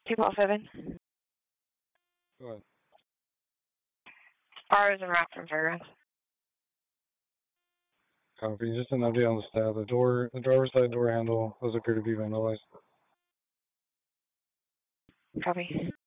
207. Go ahead. Fires and rock from Fairgrounds. Copy. Just an update on the stat. The driver's side door handle does appear to be vandalized. Copy.